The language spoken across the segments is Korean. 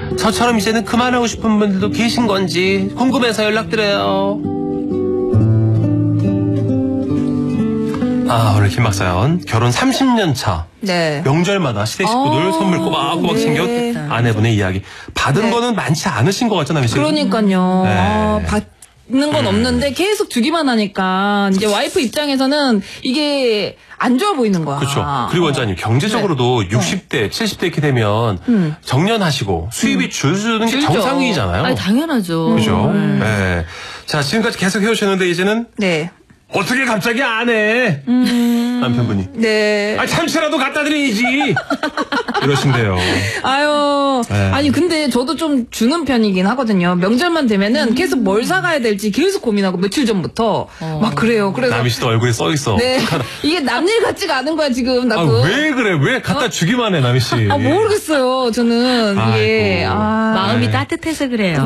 저처럼 이제는 그만하고 싶은 분들도 계신 건지 궁금해서 연락드려요. 오늘 김박사연 결혼 30년 차. 네. 명절마다 시댁 식구들 선물 꼬박꼬박 네. 챙겨 아내분의 이야기. 받은 네. 거는 많지 않으신 것 같잖아요. 그러니까요. 네. 받는 건 없는데 계속 주기만 하니까 이제 와이프 입장에서는 이게 안 좋아 보이는 거야. 그렇죠. 그리고 원장님 경제적으로도 60대, 70대 이렇게 되면 정년하시고 수입이 줄는 게 줄죠. 정상이잖아요. 아니, 당연하죠. 그죠? 네. 자, 지금까지 계속 해오셨는데 이제는 네. 어떻게 갑자기 안 해? 남편분이. 네. 참치라도 갖다 드려야지. 이러신대요. 아유. 네. 아니, 근데 저도 좀 주는 편이긴 하거든요. 명절만 되면은 계속 뭘 사가야 될지 계속 고민하고 며칠 전부터 막 그래요. 그래서. 남희 씨도 얼굴에 써 있어. 네. 이게 남일 같지가 않은 거야, 지금. 나도. 왜 그래? 왜 갖다 주기만 해, 남희 씨? 모르겠어요. 저는. 이게. 아이고. 마음이 네. 따뜻해서 그래요.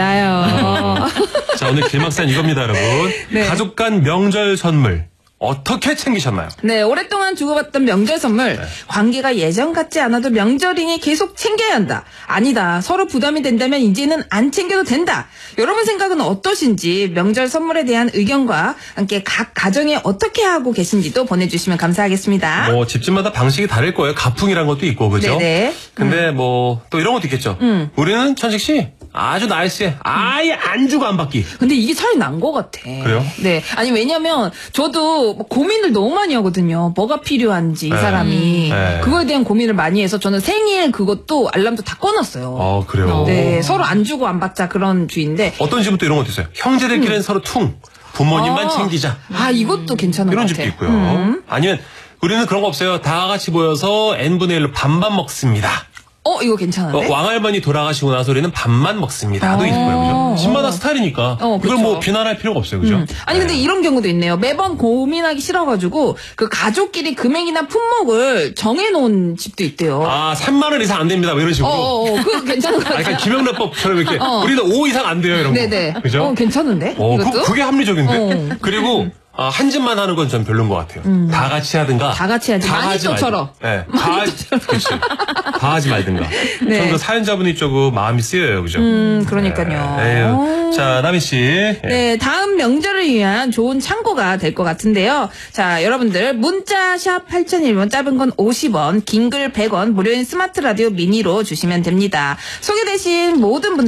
맞아요. 자, 오늘 길막산 이겁니다, 여러분. 네. 가족 간 명절 선물. 어떻게 챙기셨나요? 네, 오랫동안 주고받던 명절 선물. 관계가 예전 같지 않아도 명절이니 계속 챙겨야 한다. 아니다. 서로 부담이 된다면 이제는 안 챙겨도 된다. 여러분 생각은 어떠신지 명절 선물에 대한 의견과 함께 각 가정에 어떻게 하고 계신지도 보내주시면 감사하겠습니다. 뭐 집집마다 방식이 다를 거예요. 가풍이란 것도 있고, 그죠? 네네. 근데 뭐 또 이런 것도 있겠죠. 우리는 천식 씨 아주 나이스해. 아예 안 주고 안 받기. 근데 이게 차이 난 것 같아. 그래요? 네. 아니, 왜냐면, 저도 고민을 너무 많이 하거든요. 뭐가 필요한지, 이 네. 사람이. 네. 그거에 대한 고민을 많이 해서 저는 생일 그것도 알람도 다 꺼놨어요. 그래요? 네. 서로 안 주고 안 받자 그런 주의인데. 어떤 집은 또 이런 것도 있어요. 형제들끼리는 서로 퉁. 부모님만 챙기자. 이것도 괜찮은 것 이런 같아. 집도 있고요. 아니면 우리는 그런 거 없어요. 다 같이 모여서 n분의 1로 반반 먹습니다. 이거 괜찮은데? 왕할머니 돌아가시고 나서 우리는 밥만 먹습니다도 있고요. 그죠? 집마다 스타일이니까 이걸 그렇죠. 뭐 비난할 필요가 없어요. 그죠? 아니, 근데 이런 경우도 있네요. 매번 고민하기 싫어가지고 그 가족끼리 금액이나 품목을 정해놓은 집도 있대요. 3만 원 이상 안 됩니다. 뭐 이런 식으로. 그거 괜찮은 것 같아요. 약간 김영란법처럼 이렇게 우리는 5 이상 안 돼요. 이런 거. 네네. 그죠? 괜찮은데? 이것도? 그게 합리적인데? 그리고 한 집만 하는 건 전 별로인 것 같아요. 다 같이 하든가. 다 같이 하지. 마니또처럼. 네. 그렇지. 다 하지 말든가. 네. 저는 그 사연자분이 조금 마음이 쓰여요. 그죠? 그러니까요. 에휴. 자, 남희 씨. 네, 다음 명절을 위한 좋은 참고가 될 것 같은데요. 자, 여러분들 문자 샵 8001번, 짧은 건 50원, 긴 글 100원, 무료인 스마트 라디오 미니로 주시면 됩니다. 소개되신 모든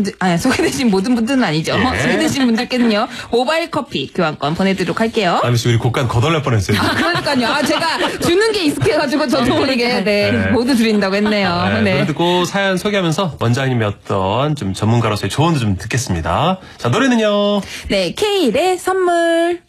분들은 아니죠. 예. 소개되신 분들께는요, 모바일 커피 교환권 보내드리도록 할게요. 남희 씨 우리 곡간 거덜날 뻔했어요. 그러니까요. 제가 주는 게 익숙해가지고 저도 모르게 네. 모두 드린다고 했네요. 노래 듣고 사연 소개하면서 원장님이 어떤 좀 전문가로서의 조언도 좀 듣겠습니다. 자, 노래는요. 네, K일의 선물.